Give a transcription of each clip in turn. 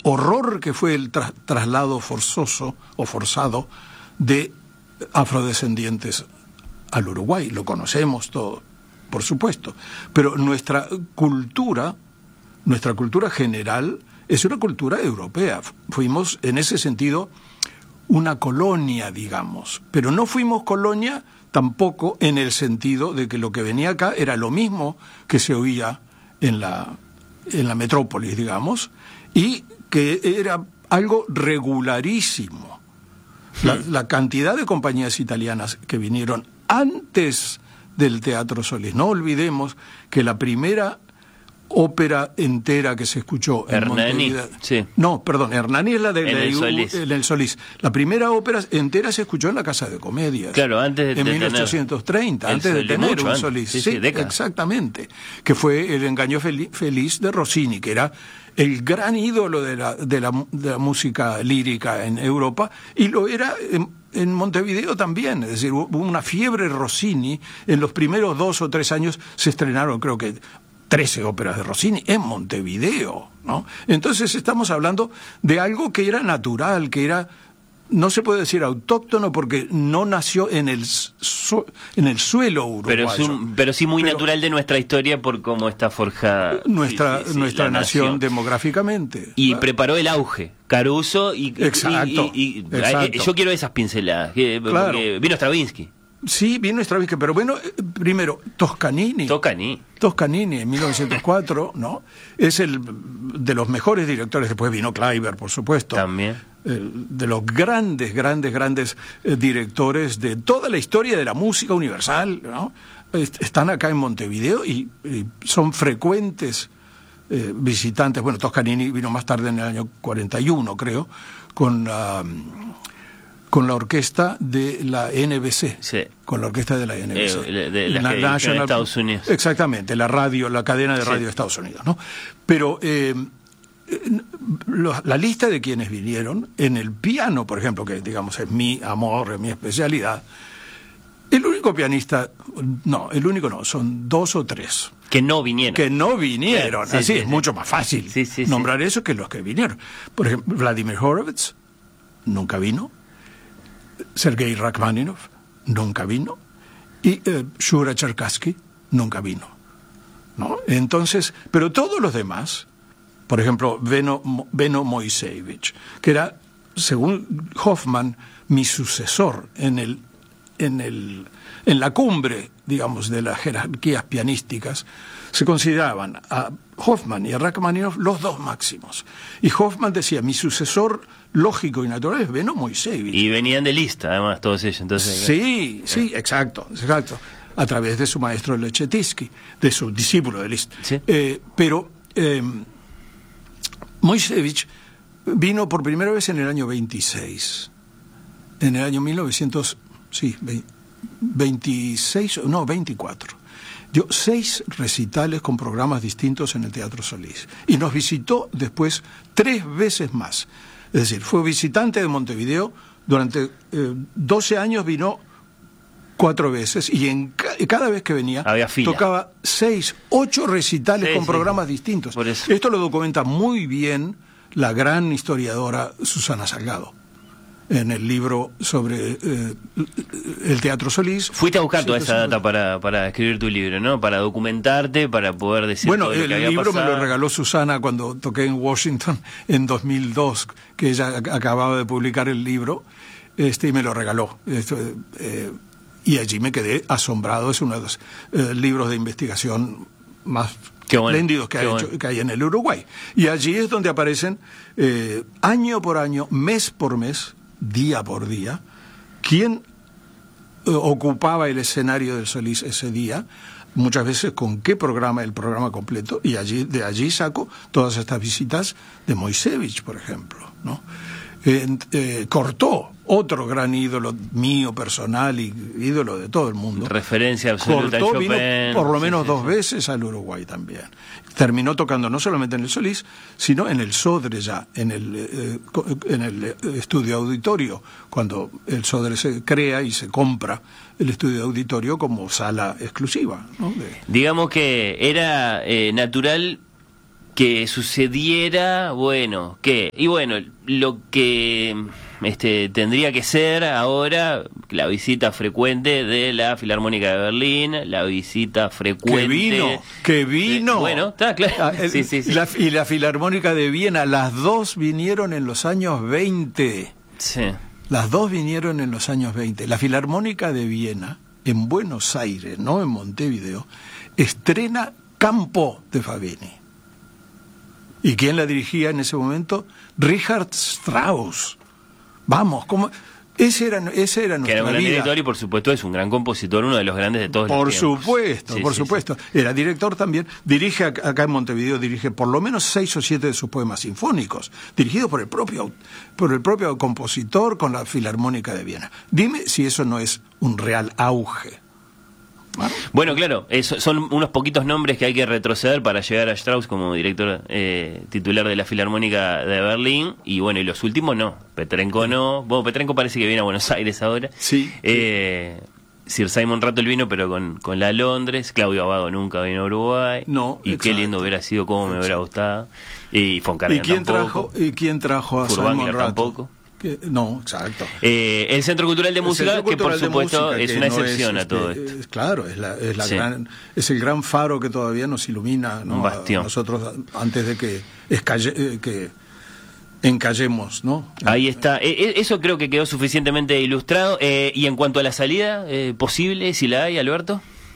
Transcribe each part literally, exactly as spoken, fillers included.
horror que fue el tra- traslado forzoso o forzado de afrodescendientes al Uruguay. Lo conocemos todo, por supuesto, pero nuestra cultura, nuestra cultura general es una cultura europea. Fuimos en ese sentido una colonia, digamos, pero no fuimos colonia tampoco en el sentido de que lo que venía acá era lo mismo que se oía en la, en la metrópolis, digamos, y que era algo regularísimo. La, la cantidad de compañías italianas que vinieron antes del Teatro Solís. No olvidemos que la primera ópera entera que se escuchó en Hernani, Montevideo. sí. No, perdón, Hernani es la de En la, el Solís. en el Solís. La primera ópera entera se escuchó en la Casa de Comedias. Claro, antes de en de mil ochocientos treinta, tener antes de el tener mucho un antes. Solís. Sí, sí, décadas. Exactamente. Que fue El engaño feliz, feliz de Rossini, que era el gran ídolo de la, de la, de la música lírica en Europa, y lo era en, en Montevideo también. Es decir, hubo una fiebre Rossini. En los primeros dos o tres años se estrenaron, creo que trece óperas de Rossini en Montevideo, ¿no? Entonces estamos hablando de algo que era natural, que era, no se puede decir autóctono porque no nació en el su, en el suelo uruguayo. Pero, es un, pero sí muy Pero natural de nuestra historia por cómo está forjada nuestra sí, sí, sí, nuestra la nación, nación demográficamente. y ¿verdad? preparó el auge Caruso y, y- Exacto, y, y- y- exacto. yo quiero esas pinceladas que, Claro. porque vino Stravinsky. Sí, vino Stravinsky, pero bueno, eh, primero, Toscanini. Toscanini. Toscanini en mil novecientos cuatro, ¿no? Es el de los mejores directores. Después vino Kleiber, por supuesto. También. El, de los grandes, grandes, grandes eh, directores de toda la historia de la música universal, ¿no? Est- están acá en Montevideo y, y son frecuentes eh, visitantes. Bueno, Toscanini vino más tarde en el año cuarenta y uno, creo, con la, con la orquesta de la N B C. Sí. Con la orquesta de la N B C. Eh, de- de las que dirigió en Estados Unidos. Exactamente, la radio, la cadena de radio Sí. de Estados Unidos, ¿no? Pero eh, eh, lo- la lista de quienes vinieron en el piano, por ejemplo, que digamos es mi amor, es mi especialidad, el único pianista, no, el único no, son dos o tres Que no vinieron. que no vinieron. Sí, Así sí, es sí. mucho más fácil Sí, sí, nombrar eso que los que vinieron. Por ejemplo, Vladimir Horowitz nunca vino, Sergei Rachmaninoff nunca vino, y eh, Shura Cherkassky nunca vino, ¿no? Entonces, pero todos los demás, por ejemplo, Beno, Beno Moisevich, que era, según Hoffman, mi sucesor en el, en el, en la cumbre, digamos, de las jerarquías pianísticas, se consideraban a Hoffman y a Rachmaninoff los dos máximos. Y Hoffman decía, mi sucesor lógico y natural es Beno Moisevich. Y venían de lista, además, todos ellos. Entonces, Sí, sí, exacto, exacto. A través de su maestro Lechetitsky, de su discípulo de Liszt. Sí. Eh, pero eh, Moisevich vino por primera vez en el año veintiséis. En el año mil novecientos, sí, veintiséis, no, veinticuatro. Dio seis recitales con programas distintos en el Teatro Solís. Y nos visitó después tres veces más. Es decir, fue visitante de Montevideo durante eh, doce años, vino cuatro veces, y en ca- cada vez que venía Había fila. tocaba seis, ocho recitales Sí, con sí. programas distintos. Por eso. Esto lo documenta muy bien la gran historiadora Susana Salgado en el libro sobre eh, el Teatro Solís. fuiste a buscar toda esa ciento cincuenta. data para, para escribir tu libro, ¿no? Para documentarte, para poder decir Bueno, todo lo el que había libro pasado. me lo regaló Susana cuando toqué en Washington en dos mil dos, que ella ac- acababa de publicar el libro, este, y me lo regaló. Esto, eh, y allí me quedé asombrado. Es uno de los eh, libros de investigación más Qué bueno, espléndidos que, qué ha bueno. hecho- que hay en el Uruguay. Y allí es donde aparecen eh, año por año, mes por mes, día por día, quién eh, ocupaba el escenario del Solís ese día, muchas veces con qué programa, el programa completo, y allí de allí saco todas estas visitas de Moisevich, por ejemplo, ¿no? Eh, eh, Cortó, otro gran ídolo mío personal y ídolo de todo el mundo. Referencia absoluta Cortó en vino Chopin. por lo Sí, menos sí, dos sí. veces al Uruguay también. Terminó tocando no solamente en el Solís, sino en el Sodre ya, en el, eh, co- en el eh, estudio auditorio, cuando el Sodre se crea y se compra el estudio auditorio como sala exclusiva, ¿no? De- Digamos que era eh, natural que sucediera, bueno, ¿qué? Y bueno, lo que este tendría que ser ahora la visita frecuente de la Filarmónica de Berlín, la visita frecuente... ¡Que vino! ¡Que vino! De, bueno, está claro. Ah, el, sí, sí, sí. La, y la Filarmónica de Viena, las dos vinieron en los años veinte. Sí. Las dos vinieron en los años veinte. La Filarmónica de Viena, en Buenos Aires, no en Montevideo, estrena Campo de Favini. ¿Y quién la dirigía en ese momento? Richard Strauss. Vamos, ¿cómo? Ese era, ese era nuestra Que era un gran vida. director y por supuesto es un gran compositor, uno de los grandes de todos por los tiempos. Supuesto, Sí, por sí, supuesto. Sí. Era director también, dirige acá en Montevideo, dirige por lo menos seis o siete de sus poemas sinfónicos, dirigido por el propio, por el propio compositor con la Filarmónica de Viena. Dime si eso no es un real auge. ¿Vale? Bueno, claro, eso, son unos poquitos nombres que hay que retroceder para llegar a Strauss como director eh, titular de la Filarmónica de Berlín, y bueno, y los últimos no, Petrenko no, bueno, Petrenko parece que viene a Buenos Aires ahora, sí, eh, Sir Simon Rattle vino pero con, con la Londres, Claudio Abbado nunca vino a Uruguay, no, y exacto. Qué lindo hubiera sido, cómo me hubiera gustado, y Foncarayan ¿Y quién tampoco, trajo, ¿y quién trajo a Furtwängler Simon Rattle? tampoco. Que, no, exacto. Eh, el Centro Cultural de Música, que por supuesto música, es que una no excepción es, a todo este, esto. Es, claro, es, la, es, la Sí. gran, es el gran faro que todavía nos ilumina, ¿no? Un bastión. A nosotros antes de que, escalle, eh, que encallemos, ¿no? Ahí está. Eh, eso creo que quedó suficientemente ilustrado. Eh, y en cuanto a la salida eh, posible, si la hay, Alberto.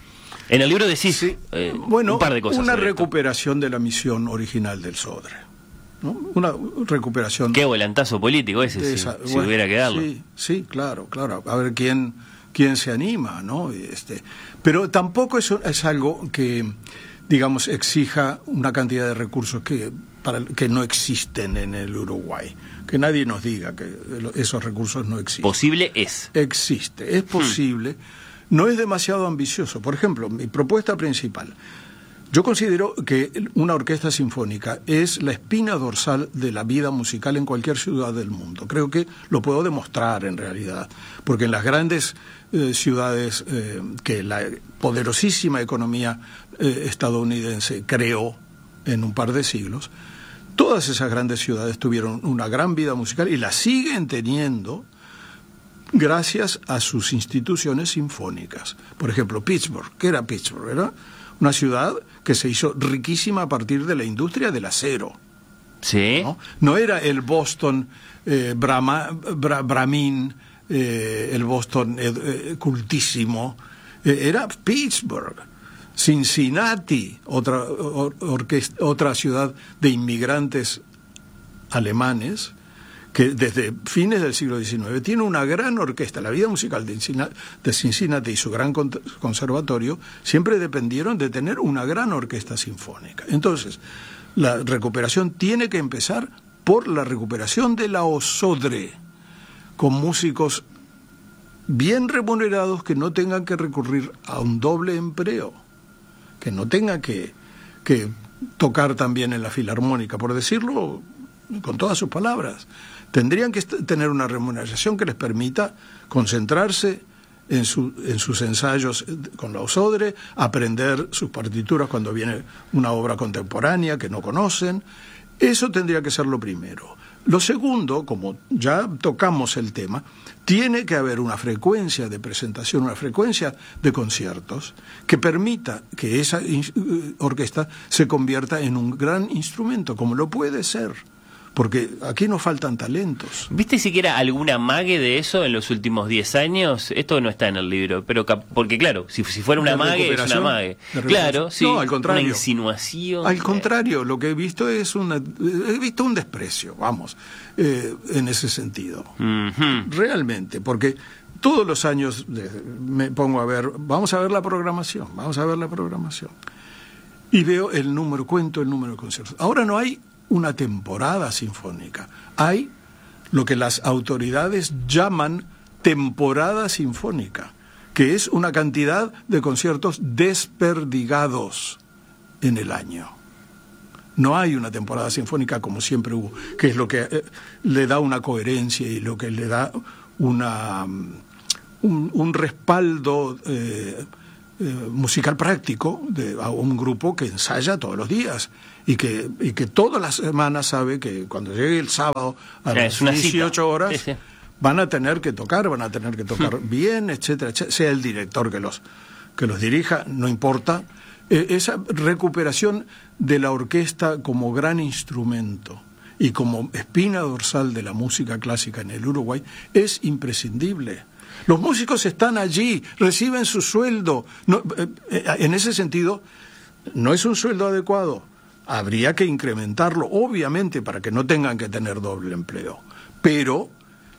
En el libro decís sí. eh, bueno, un par de cosas. Una sobre recuperación esto. De la misión original del Sodre. ¿No? Una recuperación. Qué volantazo político ese, si, esa, si bueno, hubiera que darlo. Sí, sí, claro, claro. A ver quién, quién se anima, ¿no? Este, pero tampoco es, es algo que, digamos, exija una cantidad de recursos que, para, que no existen en el Uruguay. Que nadie nos diga que esos recursos no existen. Posible es. Existe, es posible. Hmm. No es demasiado ambicioso. Por ejemplo, mi propuesta principal. Yo considero que una orquesta sinfónica es la espina dorsal de la vida musical en cualquier ciudad del mundo. Creo que lo puedo demostrar en realidad, porque en las grandes eh, ciudades eh, que la poderosísima economía eh, estadounidense creó en un par de siglos, todas esas grandes ciudades tuvieron una gran vida musical y la siguen teniendo gracias a sus instituciones sinfónicas. Por ejemplo, Pittsburgh. ¿Qué era Pittsburgh? Era una ciudad que se hizo riquísima a partir de la industria del acero. Sí. No, no era el Boston eh, Brahma, Bra, Brahmin, eh, el Boston eh, cultísimo. Eh, era Pittsburgh. Cincinnati, otra, or, orquesta, otra ciudad de inmigrantes alemanes, que desde fines del siglo diecinueve tiene una gran orquesta. La vida musical de Cincinnati y su gran conservatorio siempre dependieron de tener una gran orquesta sinfónica. Entonces, la recuperación tiene que empezar por la recuperación de la Osodre, con músicos bien remunerados que no tengan que recurrir a un doble empleo, que no tengan que, que tocar también en la filarmónica, por decirlo con todas sus palabras. Tendrían que tener una remuneración que les permita concentrarse en, su, en sus ensayos con la Osodre, aprender sus partituras cuando viene una obra contemporánea que no conocen. Eso tendría que ser lo primero. Lo segundo, como ya tocamos el tema, tiene que haber una frecuencia de presentación, una frecuencia de conciertos que permita que esa orquesta se convierta en un gran instrumento, como lo puede ser. Porque aquí nos faltan talentos. ¿Viste siquiera alguna mague de eso en los últimos diez años? Esto no está en el libro, pero porque claro, si, si fuera una mague, es una mague. Claro, sí, no, al contrario. Una insinuación. Al contrario, lo que he visto es una, he visto un desprecio, vamos, eh, en ese sentido. Uh-huh. Realmente, porque todos los años de, me pongo a ver, vamos a ver la programación, vamos a ver la programación. Y veo el número, cuento el número de conciertos. Ahora no hay una temporada sinfónica. Hay lo que las autoridades llaman temporada sinfónica, que es una cantidad de conciertos desperdigados en el año. No hay una temporada sinfónica como siempre hubo, que es lo que eh, le da una coherencia y lo que le da una un, un respaldo eh, eh, musical práctico de a un grupo que ensaya todos los días y que, y que todas las semanas sabe que cuando llegue el sábado a las dieciocho horas sí, sí. van a tener que tocar, van a tener que tocar bien, etcétera, etcétera, sea el director que los, que los dirija, no importa. Eh, esa recuperación de la orquesta como gran instrumento y como espina dorsal de la música clásica en el Uruguay es imprescindible. Los músicos están allí, reciben su sueldo. No, eh, eh, en ese sentido, no es un sueldo adecuado. Habría que incrementarlo, obviamente, para que no tengan que tener doble empleo. Pero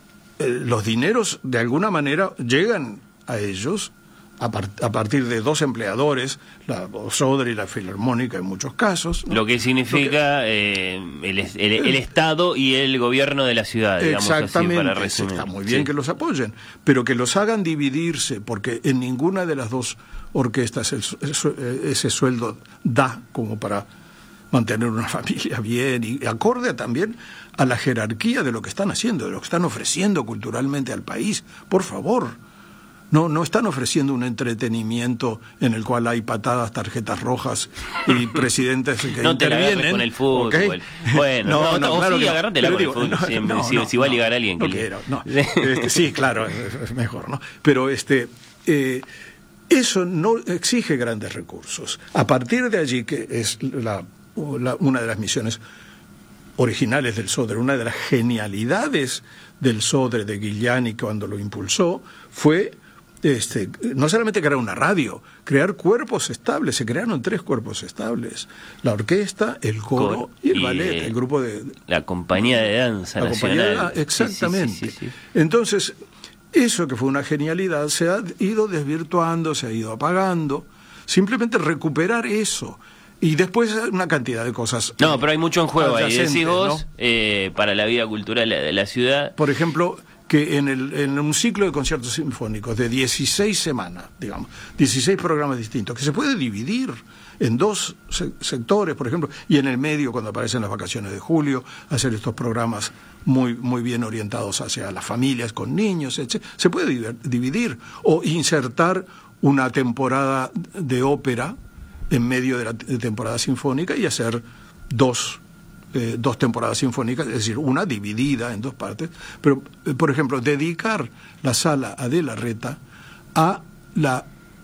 eh, los dineros, de alguna manera, llegan a ellos a, par a partir de dos empleadores, la Sodre y la Filarmónica en muchos casos, ¿no? Lo que significa que, eh, el, el, el Estado y el gobierno de la ciudad, digamos así, para resumir. Está muy bien sí. que los apoyen, pero que los hagan dividirse, porque en ninguna de las dos orquestas el, el, ese sueldo da como para mantener una familia bien y acorde también a la jerarquía de lo que están haciendo, de lo que están ofreciendo culturalmente al país. Por favor. No, no están ofreciendo un entretenimiento en el cual hay patadas, tarjetas rojas y presidentes que no te intervienen. La con el fútbol. ¿Okay? Bueno, no, no, no claro sí, no. agárratela con digo, el fútbol. No, si, no, si, no, si va a ligar a alguien. No, que quiero, no. Este, sí, claro, es, es mejor, ¿no? Pero este, eh, eso no exige grandes recursos. A partir de allí, que es la, la, una de las misiones originales del Sodre, una de las genialidades del Sodre de Giuliani cuando lo impulsó, fue Este, no solamente crear una radio, crear cuerpos estables. Se crearon tres cuerpos estables: la orquesta, el coro y el y ballet, eh, el grupo de la compañía de danza la nacional. Compañía de, exactamente. Sí, sí, sí, sí, sí. Entonces, eso que fue una genialidad se ha ido desvirtuando, se ha ido apagando. Simplemente recuperar eso. Y después una cantidad de cosas. No, pero hay mucho en juego ahí, decís vos, ¿no? eh, para la vida cultural de la ciudad. Por ejemplo, que en, el, en un ciclo de conciertos sinfónicos de dieciséis semanas, digamos, dieciséis programas distintos, que se puede dividir en dos se sectores, por ejemplo, y en el medio, cuando aparecen las vacaciones de julio, hacer estos programas muy, muy bien orientados hacia las familias con niños, etcétera. Se puede dividir o insertar una temporada de ópera en medio de la temporada sinfónica y hacer dos Eh, dos temporadas sinfónicas, es decir, una dividida en dos partes, pero, eh, por ejemplo, dedicar la sala Adela Reta a la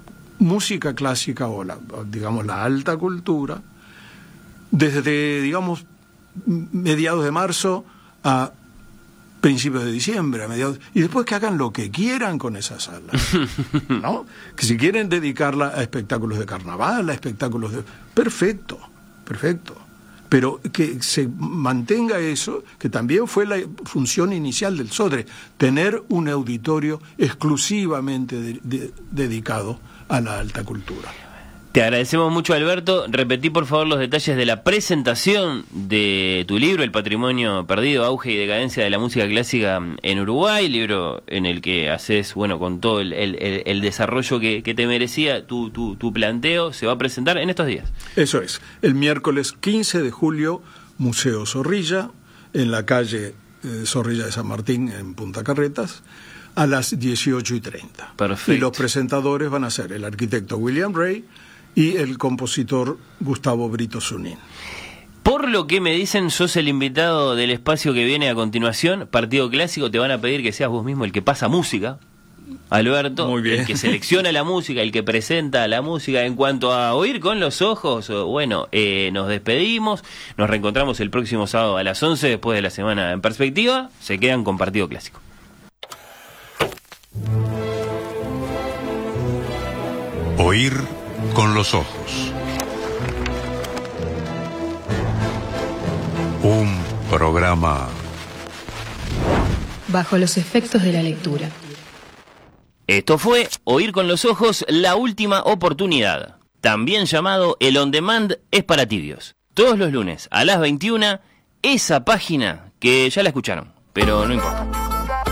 música clásica o, la, digamos, la alta cultura, desde, digamos, mediados de marzo a principios de diciembre, a mediados, y después que hagan lo que quieran con esa sala, ¿no? Que si quieren dedicarla a espectáculos de carnaval, a espectáculos de... Perfecto, perfecto. Pero que se mantenga eso, que también fue la función inicial del Sodre, tener un auditorio exclusivamente de, de, dedicado a la alta cultura. Te agradecemos mucho, Alberto. Repetí, por favor, los detalles de la presentación de tu libro, El patrimonio perdido, auge y decadencia de la música clásica en Uruguay, libro en el que haces, bueno, con todo el, el, el desarrollo que, que te merecía tu, tu, tu planteo, se va a presentar en estos días. Eso es, el miércoles quince de julio, Museo Zorrilla, en la calle eh, Zorrilla de San Martín, en Punta Carretas, a las dieciocho y treinta. Perfecto. Y los presentadores van a ser el arquitecto William Ray y el compositor Gustavo Brito Zunín. Por lo que me dicen, sos el invitado del espacio que viene a continuación, Partido Clásico. Te van a pedir que seas vos mismo el que pasa música, Alberto. Muy bien. El que selecciona la música, el que presenta la música. En cuanto a oír con los ojos, bueno, eh, nos despedimos, nos reencontramos el próximo sábado a las once, después de la semana en perspectiva. Se quedan con Partido Clásico. Oír con los ojos. Un programa bajo los efectos de la lectura. Esto fue Oír con los ojos, la última oportunidad. También llamado El On Demand es para tibios. Todos los lunes a las veintiuna, esa página que ya la escucharon, pero no importa.